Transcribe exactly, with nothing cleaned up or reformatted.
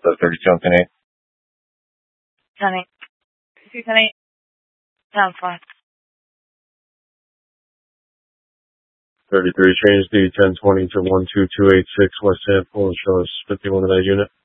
Delta thirty-two on ten eight. ten eight. two ten eight. Sounds fine. thirty-three, change the ten twenty to one two two eight six West Sample and show us fifty-one of that unit.